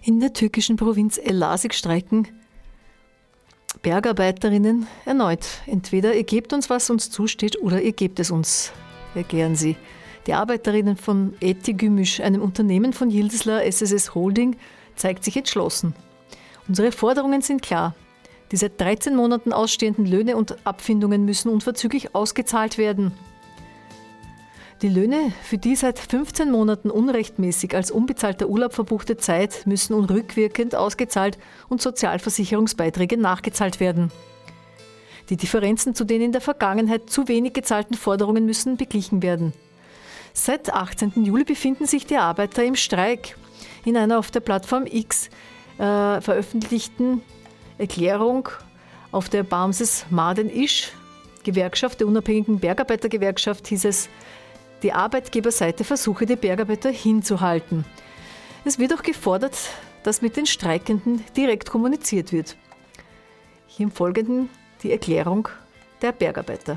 In der türkischen Provinz Elazig streiken Bergarbeiterinnen erneut. Entweder ihr gebt uns, was uns zusteht, oder ihr gebt es uns, erklären sie. Die Arbeiterinnen von Eti Gümüş, einem Unternehmen von Yıldızlar SSS Holding, zeigt sich entschlossen. Unsere Forderungen sind klar. Die seit 13 Monaten ausstehenden Löhne und Abfindungen müssen unverzüglich ausgezahlt werden. Die Löhne für die seit 15 Monaten unrechtmäßig als unbezahlter Urlaub verbuchte Zeit müssen rückwirkend ausgezahlt und Sozialversicherungsbeiträge nachgezahlt werden. Die Differenzen zu den in der Vergangenheit zu wenig gezahlten Forderungen müssen beglichen werden. Seit 18. Juli befinden sich die Arbeiter im Streik. In einer auf der Plattform X veröffentlichten Erklärung auf der Bamses Maden İş, Gewerkschaft der unabhängigen Bergarbeitergewerkschaft, hieß es, die Arbeitgeberseite versuche, die Bergarbeiter hinzuhalten. Es wird auch gefordert, dass mit den Streikenden direkt kommuniziert wird. Hier im Folgenden die Erklärung der Bergarbeiter.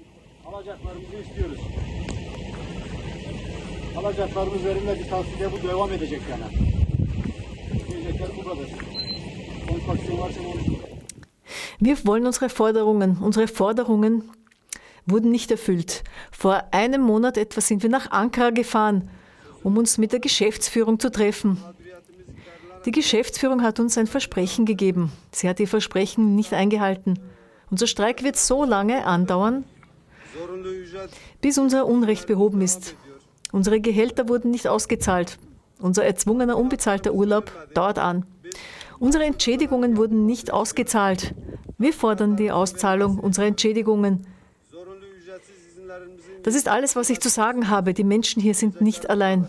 Alacaklarımız verilmedi, tahsile bu devam edecek yani. Diyecekler bu kadar. Kontraksiyon varsa Wir wollen unsere Forderungen wurden nicht erfüllt. Vor einem Monat etwa sind wir nach Ankara gefahren, um uns mit der Geschäftsführung zu treffen. Die Geschäftsführung hat uns ein Versprechen gegeben. Sie hat ihr Versprechen nicht eingehalten. Unser Streik wird so lange andauern, bis unser Unrecht behoben ist. Unsere Gehälter wurden nicht ausgezahlt. Unser erzwungener, unbezahlter Urlaub dauert an. Unsere Entschädigungen wurden nicht ausgezahlt. Wir fordern die Auszahlung unserer Entschädigungen. Das ist alles, was ich zu sagen habe. Die Menschen hier sind nicht allein.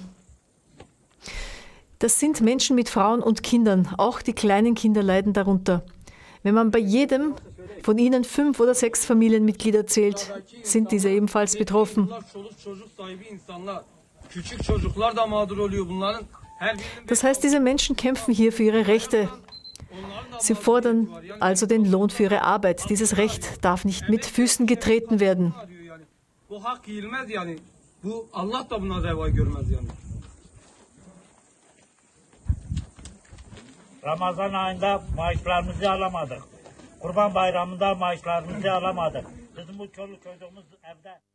Das sind Menschen mit Frauen und Kindern. Auch die kleinen Kinder leiden darunter. Wenn man bei jedem von ihnen 5 oder 6 Familienmitglieder zählt, sind diese ebenfalls betroffen. Das heißt, diese Menschen kämpfen hier für ihre Rechte. Sie fordern also den Lohn für ihre Arbeit. Dieses Recht darf nicht mit Füßen getreten werden. Ramazan ayında maaşlarımızı alamadık. Kurban bayramında maaşlarımızı alamadık. Bizim bu çoluk çocuğumuz evde.